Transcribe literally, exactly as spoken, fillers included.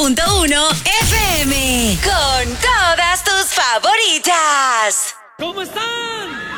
punto uno F M. Con todas tus favoritas. ¿Cómo están?